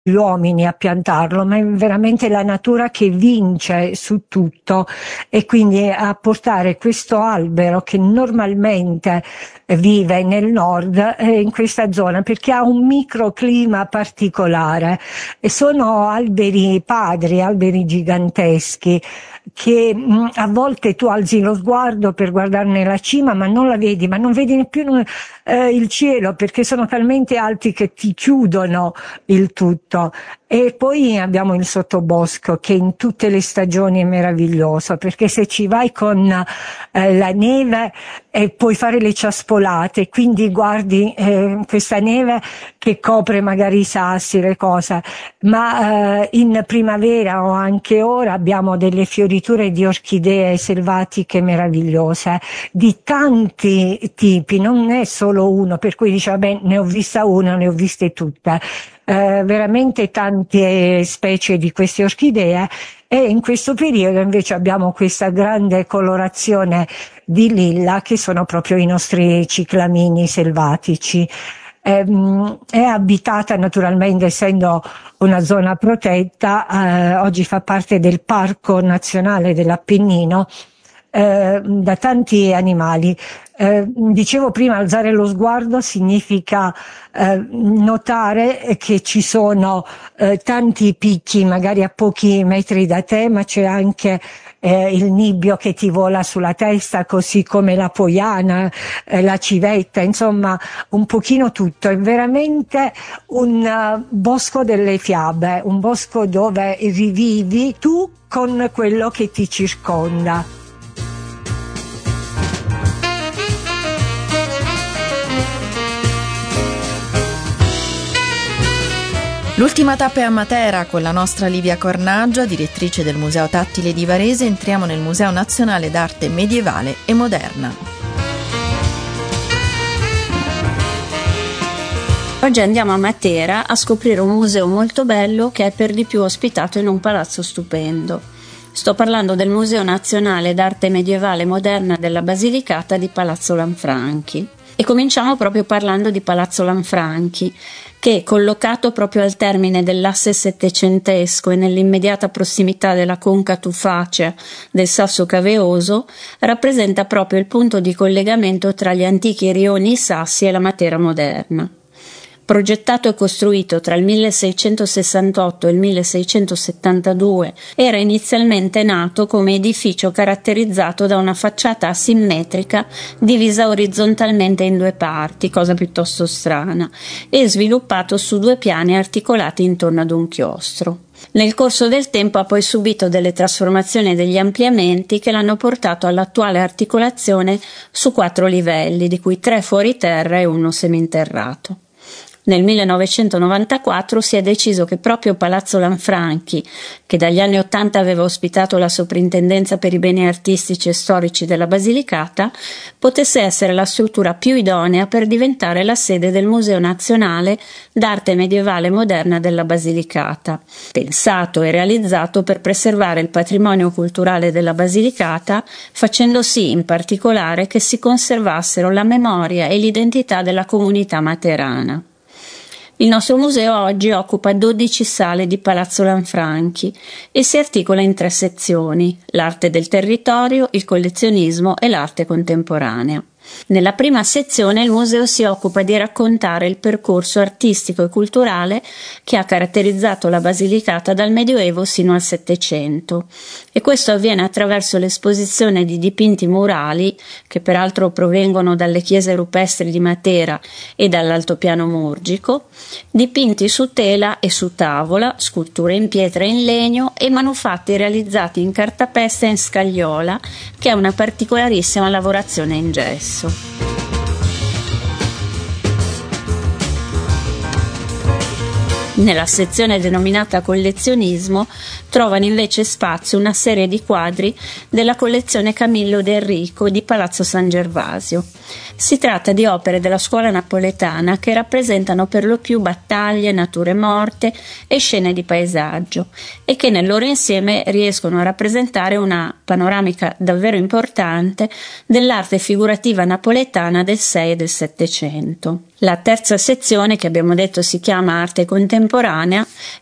gli uomini a piantarlo, ma è veramente la natura che vince su tutto, e quindi a portare questo albero che normalmente vive nel nord in questa zona, perché ha un microclima particolare, e sono alberi padri, alberi giganteschi che a volte tu alzi lo sguardo per guardarne la cima, ma non la vedi, ma non vedi neppure il cielo, perché sono talmente alti che ti chiudono il tutto. E poi abbiamo il sottobosco, che in tutte le stagioni è meraviglioso, perché se ci vai con la neve puoi fare le ciaspolate, quindi guardi questa neve che copre magari i sassi, le cose, ma in primavera o anche ora abbiamo delle fioriture di orchidee selvatiche meravigliose, di tanti tipi, non è solo uno, per cui dice vabbè, ne ho vista una, ne ho viste tutte. Veramente tante specie di queste orchidee, e in questo periodo invece abbiamo questa grande colorazione di lilla, che sono proprio i nostri ciclamini selvatici. È abitata naturalmente, essendo una zona protetta, oggi fa parte del Parco Nazionale dell'Appennino, da tanti animali. Dicevo prima, alzare lo sguardo significa notare che ci sono tanti picchi magari a pochi metri da te, ma c'è anche il nibbio che ti vola sulla testa, così come la poiana, la civetta, insomma un pochino tutto. È veramente un bosco delle fiabe, un bosco dove rivivi tu con quello che ti circonda. L'ultima tappa è a Matera con la nostra Livia Cornaggio, direttrice del Museo Tattile di Varese. Entriamo nel Museo Nazionale d'Arte Medievale e Moderna. Oggi andiamo a Matera a scoprire un museo molto bello che è per di più ospitato in un palazzo stupendo. Sto parlando del Museo Nazionale d'Arte Medievale e Moderna della Basilicata di Palazzo Lanfranchi. E cominciamo proprio parlando di Palazzo Lanfranchi, che, collocato proprio al termine dell'asse settecentesco e nell'immediata prossimità della conca tufacea del Sasso Caveoso, rappresenta proprio il punto di collegamento tra gli antichi rioni Sassi e la Matera moderna. Progettato e costruito tra il 1668 e il 1672, era inizialmente nato come edificio caratterizzato da una facciata asimmetrica divisa orizzontalmente in due parti, cosa piuttosto strana, e sviluppato su due piani articolati intorno ad un chiostro. Nel corso del tempo ha poi subito delle trasformazioni e degli ampliamenti che l'hanno portato all'attuale articolazione su 4 livelli, di cui 3 fuori terra e 1 seminterrato. Nel 1994 si è deciso che proprio Palazzo Lanfranchi, che dagli anni '80 aveva ospitato la Soprintendenza per i beni artistici e storici della Basilicata, potesse essere la struttura più idonea per diventare la sede del Museo Nazionale d'Arte Medievale e Moderna della Basilicata, pensato e realizzato per preservare il patrimonio culturale della Basilicata, facendo sì in particolare che si conservassero la memoria e l'identità della comunità materana. Il nostro museo oggi occupa 12 sale di Palazzo Lanfranchi e si articola in 3 sezioni: l'arte del territorio, il collezionismo e l'arte contemporanea. Nella prima sezione il museo si occupa di raccontare il percorso artistico e culturale che ha caratterizzato la Basilicata dal Medioevo sino al Settecento, e questo avviene attraverso l'esposizione di dipinti murali, che peraltro provengono dalle chiese rupestri di Matera e dall'altopiano murgico, dipinti su tela e su tavola, sculture in pietra e in legno e manufatti realizzati in cartapesta e in scagliola, che è una particolarissima lavorazione in gesso. Nella sezione denominata collezionismo trovano invece spazio una serie di quadri della collezione Camillo De Enrico di Palazzo San Gervasio. Si tratta di opere della scuola napoletana che rappresentano per lo più battaglie, nature morte e scene di paesaggio, e che nel loro insieme riescono a rappresentare una panoramica davvero importante dell'arte figurativa napoletana del 6 e del 700. La terza sezione, che abbiamo detto si chiama Arte Contemporanea,